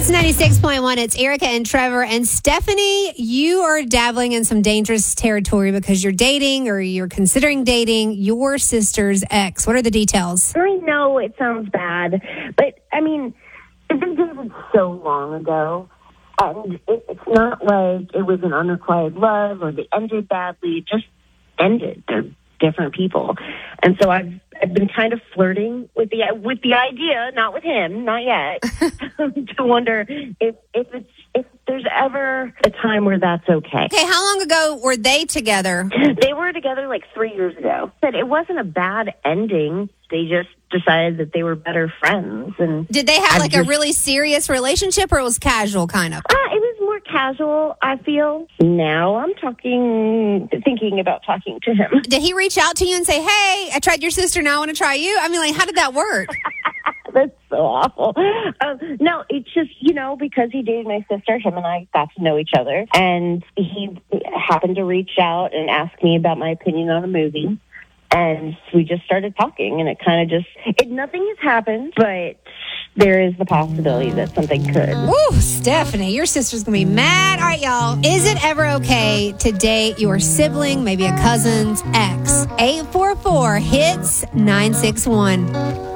It's 96.1. It's Erica and Trevor. And Stephanie, you are dabbling in some dangerous territory because you're dating or you're considering dating your sister's ex. What are the details? I know it sounds bad, but I mean, it's been dated so long ago. And it's not like it was an unrequited love or they ended badly. It just ended. They're different people. And so I've been kind of flirting with the idea, not with him, not yet, to wonder if there's ever a time where that's okay. Okay, how long ago were they together? They were together like 3 years ago. But it wasn't a bad ending. They just decided that they were better friends. And did they have a really serious relationship, or it was casual kind of? It was more casual, I feel. Now I'm thinking about talking to him. Did he reach out to you and say, hey, I tried your sister, now I want to try you? I mean, how did that work? That's so awful. No, it's just, because he dated my sister, him and I got to know each other. And he happened to reach out and ask me about my opinion on a movie. And we just started talking, and it kind of nothing has happened, but there is the possibility that something could. Woo, Stephanie, your sister's going to be mad. All right, y'all. Is it ever okay to date your sibling, maybe a cousin's ex? 844-HITS-961.